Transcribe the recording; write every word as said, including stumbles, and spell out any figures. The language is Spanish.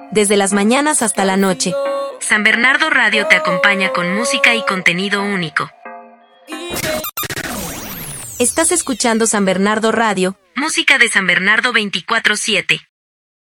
desde las mañanas hasta la noche. San Bernardo Radio te acompaña con música y contenido único. Estás escuchando San Bernardo Radio, música de San Bernardo veinticuatro siete.